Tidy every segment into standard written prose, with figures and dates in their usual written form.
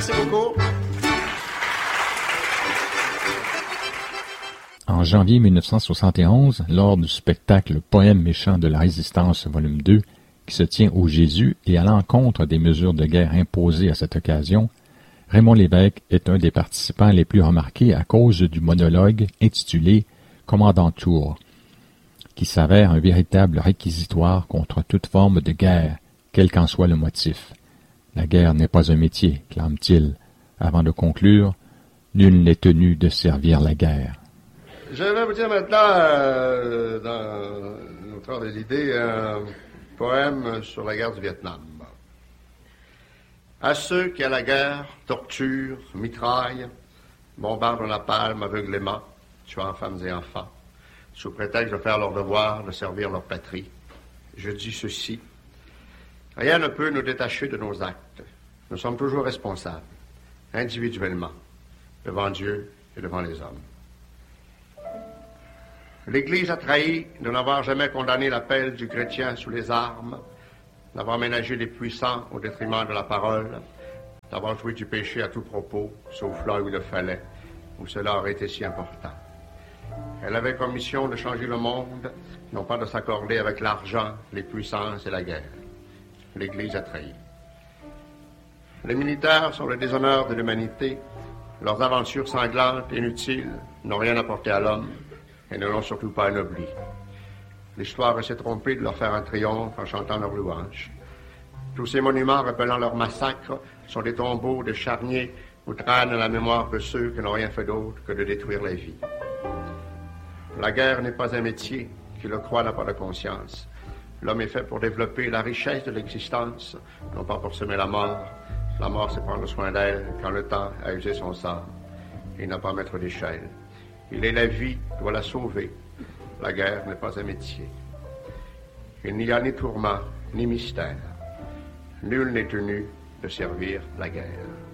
Merci beaucoup. En janvier 1971, lors du spectacle Poème méchant de la Résistance, volume 2, qui se tient au Jésus et à l'encontre des mesures de guerre imposées à cette occasion, Raymond Lévesque est un des participants les plus remarqués à cause du monologue intitulé « Commandant Tour », qui s'avère un véritable réquisitoire contre toute forme de guerre, quel qu'en soit le motif. La guerre n'est pas un métier, clame-t-il. Avant de conclure, nul n'est tenu de servir la guerre. Je vais vous dire maintenant, dans notre ordre d'idées, un poème sur la guerre du Vietnam. À ceux qui, à la guerre, torturent, mitraillent, bombardent la palme aveuglément, tuant femmes et enfants, sous prétexte de faire leur devoir, de servir leur patrie, je dis ceci. Rien ne peut nous détacher de nos actes. Nous sommes toujours responsables, individuellement, devant Dieu et devant les hommes. L'Église a trahi de n'avoir jamais condamné l'appel du chrétien sous les armes, d'avoir ménagé les puissants au détriment de la parole, d'avoir joué du péché à tout propos, sauf là où il le fallait, où cela aurait été si important. Elle avait comme mission de changer le monde, non pas de s'accorder avec l'argent, les puissances et la guerre. L'Église a trahi. Les militaires sont le déshonneur de l'humanité. Leurs aventures sanglantes, inutiles, n'ont rien apporté à l'homme et ne l'ont surtout pas anobli. L'histoire s'est trompée de leur faire un triomphe en chantant leurs louanges. Tous ces monuments rappelant leurs massacres sont des tombeaux de charniers où traîne la mémoire de ceux qui n'ont rien fait d'autre que de détruire la vie. La guerre n'est pas un métier, qui le croit n'a pas de conscience. L'homme est fait pour développer la richesse de l'existence, non pas pour semer la mort. La mort, c'est prendre soin d'elle quand le temps a usé son sort. Il n'a pas à mettre d'échelle. Il est la vie, doit la sauver. La guerre n'est pas un métier. Il n'y a ni tourment, ni mystère. Nul n'est tenu de servir la guerre.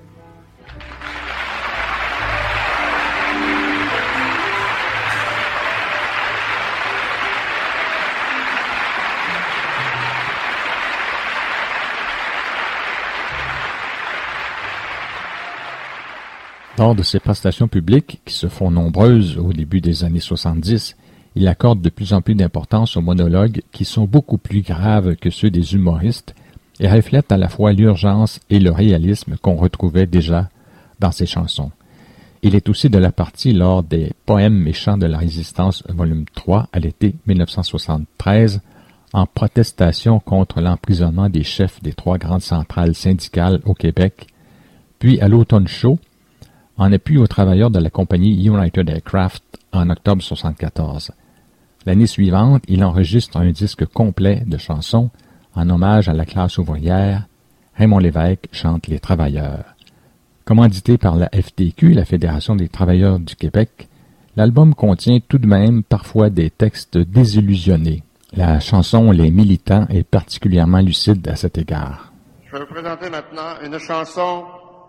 Lors de ses prestations publiques, qui se font nombreuses au début des années 70, il accorde de plus en plus d'importance aux monologues qui sont beaucoup plus graves que ceux des humoristes et reflètent à la fois l'urgence et le réalisme qu'on retrouvait déjà dans ses chansons. Il est aussi de la partie lors des Poèmes méchants de la Résistance, volume 3, à l'été 1973, en protestation contre l'emprisonnement des chefs des 3 grandes centrales syndicales au Québec, puis à l'automne chaud, en appui aux travailleurs de la compagnie United Aircraft en octobre 1974. L'année suivante, il enregistre un disque complet de chansons en hommage à la classe ouvrière. Raymond Lévesque chante Les Travailleurs. Commandité par la FTQ, la Fédération des travailleurs du Québec, l'album contient tout de même parfois des textes désillusionnés. La chanson Les Militants est particulièrement lucide à cet égard. Je vais vous présenter maintenant une chanson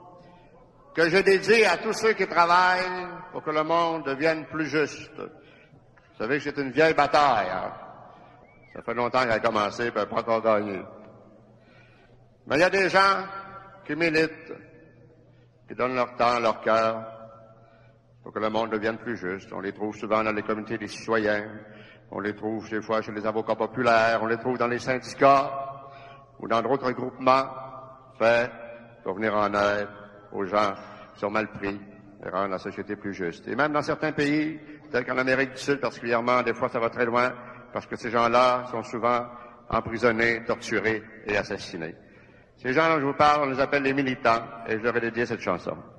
que je dédie à tous ceux qui travaillent pour que le monde devienne plus juste. Vous savez que c'est une vieille bataille, hein? Ça fait longtemps qu'elle a commencé, puis elle n'a pas encore gagné. Mais il y a des gens qui militent, qui donnent leur temps, leur cœur, pour que le monde devienne plus juste. On les trouve souvent dans les comités des citoyens, on les trouve des fois chez les avocats populaires, on les trouve dans les syndicats ou dans d'autres groupements faits pour venir en aide aux gens qui sont mal pris et rendre la société plus juste. Et même dans certains pays, tels qu'en Amérique du Sud particulièrement, des fois ça va très loin, parce que ces gens-là sont souvent emprisonnés, torturés et assassinés. Ces gens dont je vous parle, on les appelle les militants, et je leur ai dédié cette chanson.